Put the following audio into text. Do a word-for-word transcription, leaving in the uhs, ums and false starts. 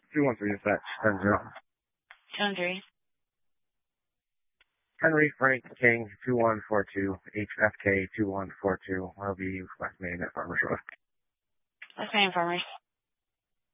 two one three, dispatch, ten zero. two one three. Henry Frank King, two one four two, H F K two one four two. I'll be West Main at Farmers Road. West Main Farmers.